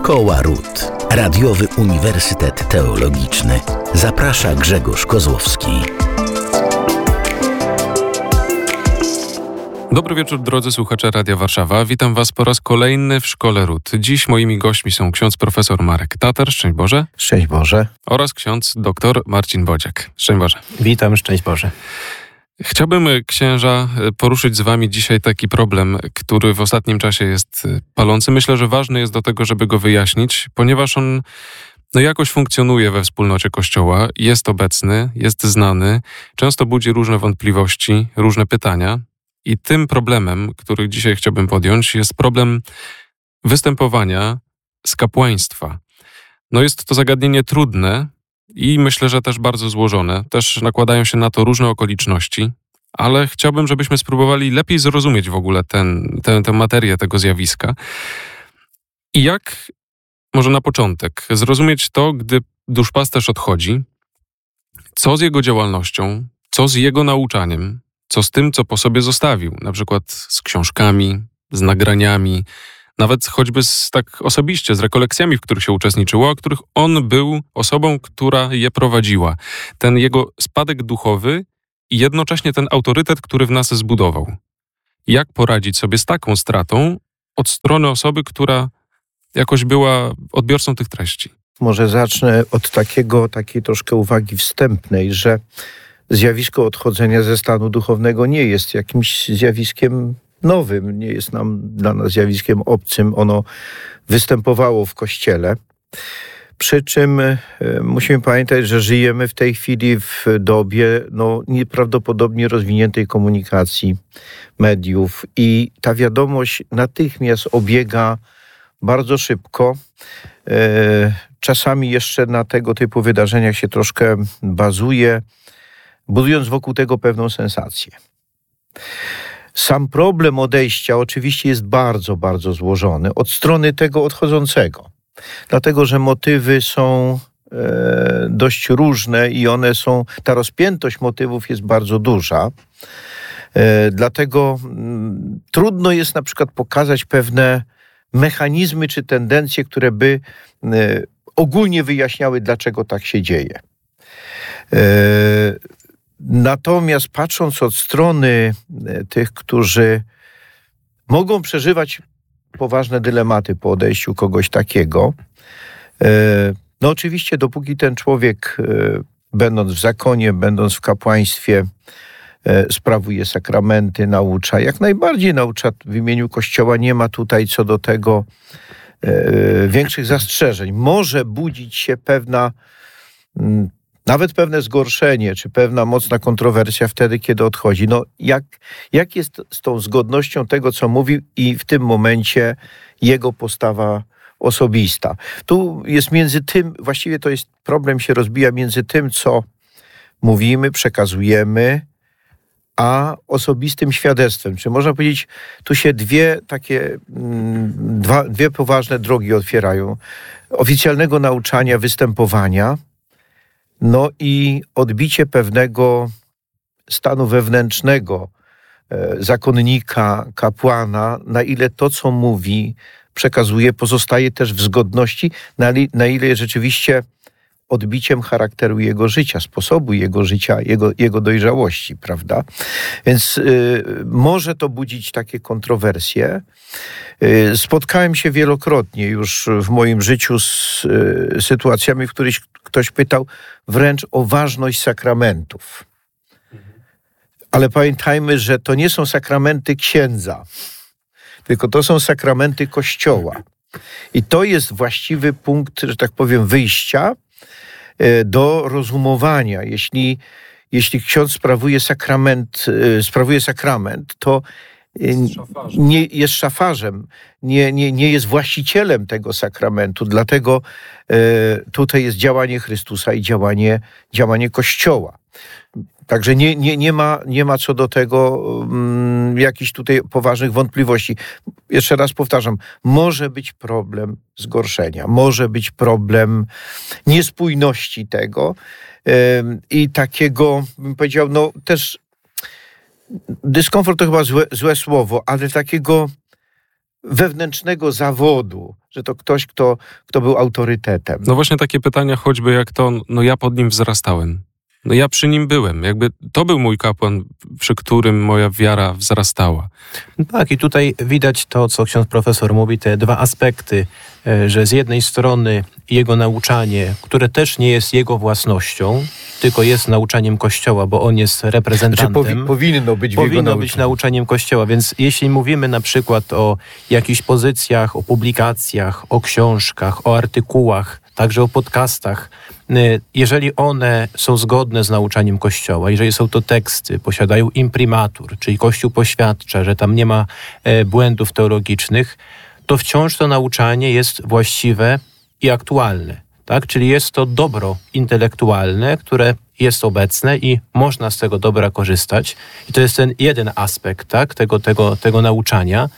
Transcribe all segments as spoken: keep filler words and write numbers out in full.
Szkoła Ród. Radiowy Uniwersytet Teologiczny. Zaprasza Grzegorz Kozłowski. Dobry wieczór, drodzy słuchacze Radia Warszawa. Witam Was po raz kolejny w Szkole Ród. Dziś moimi gośćmi są ksiądz profesor Marek Tatar, szczęść Boże. Szczęść Boże. Oraz ksiądz doktor Marcin Bodziak. Szczęść Boże. Witam, szczęść Boże. Chciałbym, księża, poruszyć z Wami dzisiaj taki problem, który w ostatnim czasie jest palący. Myślę, że ważny jest do tego, żeby go wyjaśnić, ponieważ on no jakoś funkcjonuje we wspólnocie Kościoła, jest obecny, jest znany, często budzi różne wątpliwości, różne pytania. I tym problemem, który dzisiaj chciałbym podjąć, jest problem występowania z kapłaństwa. No jest to zagadnienie trudne i myślę, że też bardzo złożone. Też nakładają się na to różne okoliczności, ale chciałbym, żebyśmy spróbowali lepiej zrozumieć w ogóle ten, tę, tę materię tego zjawiska. I jak, może na początek, zrozumieć to, gdy duszpasterz odchodzi, co z jego działalnością, co z jego nauczaniem, co z tym, co po sobie zostawił, na przykład z książkami, z nagraniami, nawet choćby z, tak osobiście, z rekolekcjami, w których się uczestniczyło, a których on był osobą, która je prowadziła. Ten jego spadek duchowy i jednocześnie ten autorytet, który w nas zbudował. Jak poradzić sobie z taką stratą od strony osoby, która jakoś była odbiorcą tych treści? Może zacznę od takiego, takiej troszkę uwagi wstępnej, że zjawisko odchodzenia ze stanu duchownego nie jest jakimś zjawiskiem nowym, nie jest nam dla nas zjawiskiem obcym. Ono występowało w Kościele. Przy czym e, musimy pamiętać, że żyjemy w tej chwili w dobie no, nieprawdopodobnie rozwiniętej komunikacji, mediów i ta wiadomość natychmiast obiega bardzo szybko. E, czasami jeszcze na tego typu wydarzeniach się troszkę bazuje, budując wokół tego pewną sensację. Sam problem odejścia oczywiście jest bardzo, bardzo złożony od strony tego odchodzącego. Dlatego, że motywy są e, dość różne i one są, ta rozpiętość motywów jest bardzo duża. E, dlatego m, trudno jest na przykład pokazać pewne mechanizmy czy tendencje, które by e, ogólnie wyjaśniały, dlaczego tak się dzieje. E, Natomiast patrząc od strony tych, którzy mogą przeżywać poważne dylematy po odejściu kogoś takiego, no oczywiście dopóki ten człowiek, będąc w zakonie, będąc w kapłaństwie, sprawuje sakramenty, naucza, jak najbardziej naucza w imieniu Kościoła, nie ma tutaj co do tego większych zastrzeżeń. Może budzić się pewna Nawet pewne zgorszenie, czy pewna mocna kontrowersja wtedy, kiedy odchodzi. No jak, jak jest z tą zgodnością tego, co mówił i w tym momencie jego postawa osobista? Tu jest między tym, właściwie to jest problem się rozbija między tym, co mówimy, przekazujemy, a osobistym świadectwem. Czy można powiedzieć, tu się dwie takie, dwa, dwie poważne drogi otwierają. Oficjalnego nauczania, występowania, no i odbicie pewnego stanu wewnętrznego e, zakonnika, kapłana, na ile to, co mówi, przekazuje, pozostaje też w zgodności, na, li, na ile jest rzeczywiście odbiciem charakteru jego życia, sposobu jego życia, jego, jego dojrzałości, prawda? Więc y, może to budzić takie kontrowersje. Y, spotkałem się wielokrotnie już w moim życiu z y, sytuacjami, w których ktoś pytał wręcz o ważność sakramentów. Ale pamiętajmy, że to nie są sakramenty księdza, tylko to są sakramenty Kościoła. I to jest właściwy punkt, że tak powiem, wyjścia do rozumowania. Jeśli, jeśli ksiądz sprawuje sakrament, sprawuje sakrament, to nie jest szafarzem, nie, nie, nie jest właścicielem tego sakramentu, dlatego e, tutaj jest działanie Chrystusa i działanie, działanie Kościoła. Także nie, nie, nie, ma, nie ma co do tego um, jakichś tutaj poważnych wątpliwości. Jeszcze raz powtarzam, może być problem zgorszenia, może być problem niespójności tego um, i takiego, bym powiedział, no też dyskomfort to chyba złe, złe słowo, ale takiego wewnętrznego zawodu, że to ktoś, kto, kto był autorytetem. No właśnie takie pytania choćby jak to, no ja pod nim wzrastałem. No ja przy nim byłem. Jakby to był mój kapłan, przy którym moja wiara wzrastała. Tak, i tutaj widać to, co ksiądz profesor mówi, te dwa aspekty, że z jednej strony jego nauczanie, które też nie jest jego własnością, tylko jest nauczaniem Kościoła, bo on jest reprezentantem. Znaczy powi- powinno być w Powinno jego być nauczaniem Kościoła, więc jeśli mówimy na przykład o jakichś pozycjach, o publikacjach, o książkach, o artykułach, także o podcastach, jeżeli one są zgodne z nauczaniem Kościoła, jeżeli są to teksty, posiadają imprimatur, czyli Kościół poświadcza, że tam nie ma błędów teologicznych, to wciąż to nauczanie jest właściwe i aktualne. Tak? Czyli jest to dobro intelektualne, które jest obecne i można z tego dobra korzystać. I to jest ten jeden aspekt, tak? tego, tego, tego nauczania.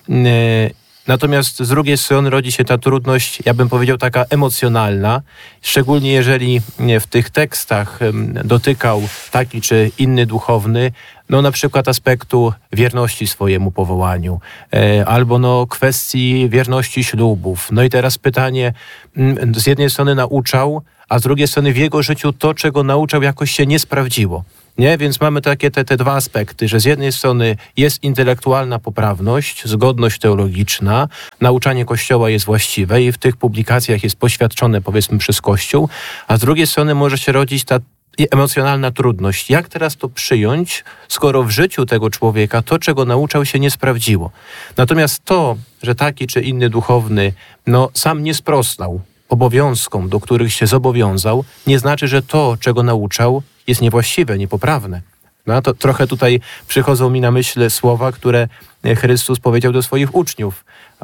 Natomiast z drugiej strony rodzi się ta trudność, ja bym powiedział, taka emocjonalna, szczególnie jeżeli w tych tekstach dotykał taki czy inny duchowny, no na przykład aspektu wierności swojemu powołaniu, albo no kwestii wierności ślubów. No i teraz pytanie, z jednej strony nauczał, a z drugiej strony w jego życiu to, czego nauczał, jakoś się nie sprawdziło. Nie? Więc mamy takie te, te dwa aspekty, że z jednej strony jest intelektualna poprawność, zgodność teologiczna, nauczanie Kościoła jest właściwe i w tych publikacjach jest poświadczone, powiedzmy, przez Kościół, a z drugiej strony może się rodzić ta emocjonalna trudność. Jak teraz to przyjąć, skoro w życiu tego człowieka to, czego nauczał, się nie sprawdziło? Natomiast to, że taki czy inny duchowny no, sam nie sprostał obowiązkom, do których się zobowiązał, nie znaczy, że to, czego nauczał, jest niewłaściwe, niepoprawne. No to trochę tutaj przychodzą mi na myśl słowa, które Chrystus powiedział do swoich uczniów.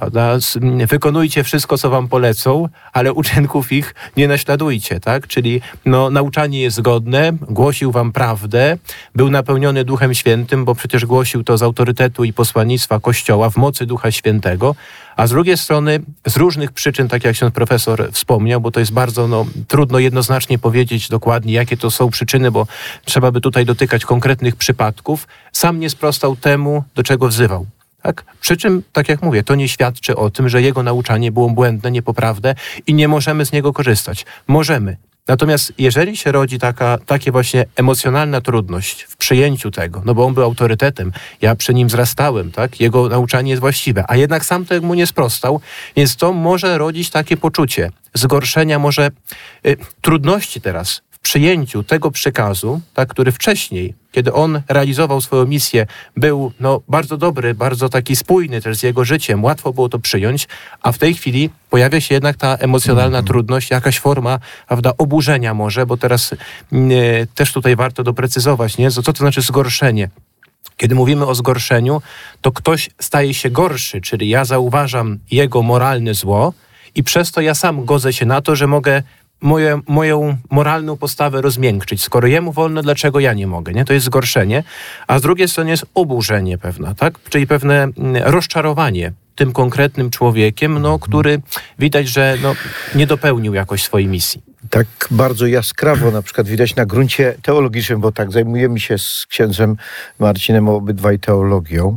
Wykonujcie wszystko, co wam polecą, ale uczynków ich nie naśladujcie, tak? Czyli no, nauczanie jest zgodne, głosił wam prawdę, był napełniony Duchem Świętym, bo przecież głosił to z autorytetu i posłannictwa Kościoła w mocy Ducha Świętego, a z drugiej strony z różnych przyczyn, tak jak ksiądz profesor wspomniał, bo to jest bardzo no, trudno jednoznacznie powiedzieć dokładnie, jakie to są przyczyny, bo trzeba by tutaj dotykać konkretnych przypadków, sam nie sprostał temu, do czego wzywał. Tak? Przy czym, tak jak mówię, to nie świadczy o tym, że jego nauczanie było błędne, niepoprawne i nie możemy z niego korzystać. Możemy. Natomiast jeżeli się rodzi taka takie właśnie emocjonalna trudność w przyjęciu tego, no bo on był autorytetem, ja przy nim wzrastałem, tak? Jego nauczanie jest właściwe, a jednak sam to mu nie sprostał, więc to może rodzić takie poczucie zgorszenia, może y, trudności teraz w przyjęciu tego przekazu, tak, który wcześniej, kiedy on realizował swoją misję, był no, bardzo dobry, bardzo taki spójny też z jego życiem, łatwo było to przyjąć, a w tej chwili pojawia się jednak ta emocjonalna mm. trudność, jakaś forma, prawda, oburzenia może, bo teraz nie, też tutaj warto doprecyzować, nie? Co to znaczy zgorszenie? Kiedy mówimy o zgorszeniu, to ktoś staje się gorszy, czyli ja zauważam jego moralne zło i przez to ja sam godzę się na to, że mogę Moje, moją moralną postawę rozmiękczyć. Skoro jemu wolno, dlaczego ja nie mogę? Nie? To jest zgorszenie. A z drugiej strony jest oburzenie pewne, tak? Czyli pewne rozczarowanie tym konkretnym człowiekiem, no, który widać, że no, nie dopełnił jakoś swojej misji. Tak bardzo jaskrawo na przykład widać na gruncie teologicznym, bo tak zajmujemy się z księdzem Marcinem obydwaj teologią.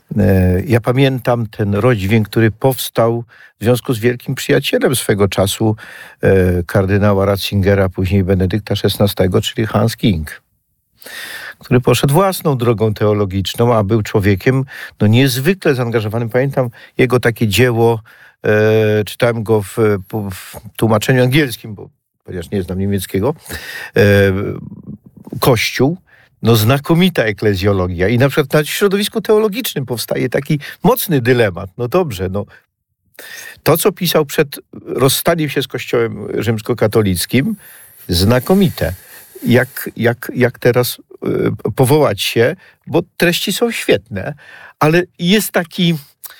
Ja pamiętam ten rozdźwięk, który powstał w związku z wielkim przyjacielem swego czasu kardynała Ratzingera, później Benedykta szesnastego, czyli Hans King, który poszedł własną drogą teologiczną, a był człowiekiem no, niezwykle zaangażowanym. Pamiętam jego takie dzieło, e, czytałem go w, w tłumaczeniu angielskim, bo ponieważ nie znam niemieckiego, e, Kościół. No znakomita eklezjologia i na przykład w środowisku teologicznym powstaje taki mocny dylemat. No dobrze, no to, co pisał przed rozstaniem się z Kościołem rzymskokatolickim, znakomite. Jak, jak, jak teraz y, powołać się, bo treści są świetne, ale jest taki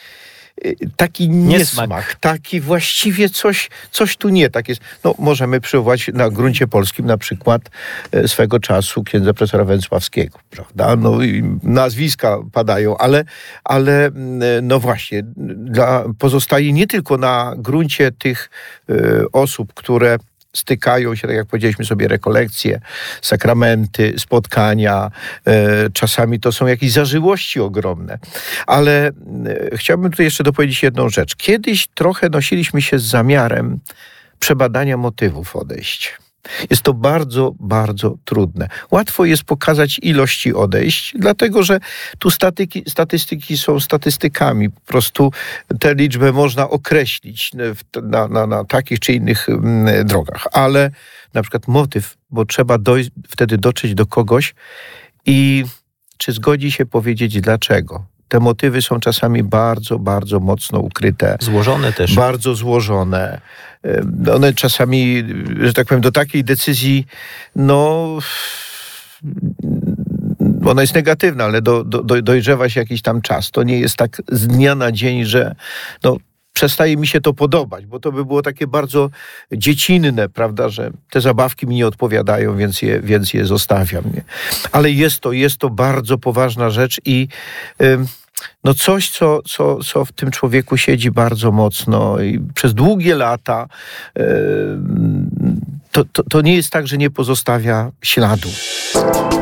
taki niesmak, niesmak, taki właściwie coś, coś tu nie tak jest. No, możemy przywołać na gruncie polskim na przykład swego czasu księdza profesora Węcławskiego, prawda? No, nazwiska padają, ale, ale no właśnie, dla, pozostaje nie tylko na gruncie tych y, osób, które stykają się, tak jak powiedzieliśmy sobie, rekolekcje, sakramenty, spotkania. E, czasami to są jakieś zażyłości ogromne. Ale e, chciałbym tutaj jeszcze dopowiedzieć jedną rzecz. Kiedyś trochę nosiliśmy się z zamiarem przebadania motywów odejść. Jest to bardzo, bardzo trudne. Łatwo jest pokazać ilości odejść, dlatego że tu statyki, statystyki są statystykami. Po prostu tę liczbę można określić na, na, na takich czy innych mm, drogach. Ale na przykład motyw, bo trzeba dojść, wtedy dotrzeć do kogoś i czy zgodzi się powiedzieć dlaczego. Te motywy są czasami bardzo, bardzo mocno ukryte. Złożone też. Bardzo złożone. One czasami, że tak powiem, do takiej decyzji, no, ona jest negatywna, ale do, do, dojrzewa się jakiś tam czas. To nie jest tak z dnia na dzień, że no, przestaje mi się to podobać, bo to by było takie bardzo dziecinne, prawda, że te zabawki mi nie odpowiadają, więc je, więc je zostawiam. Nie? Ale jest to, jest to bardzo poważna rzecz i yy, no coś, co, co, co w tym człowieku siedzi bardzo mocno i przez długie lata yy, to, to, to nie jest tak, że nie pozostawia śladu.